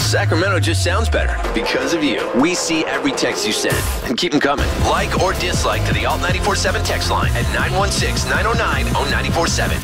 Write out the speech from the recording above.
Sacramento just sounds better because of you. We see every text you send and keep them coming. Like or dislike to the Alt 94.7 text line at 916-909-0947.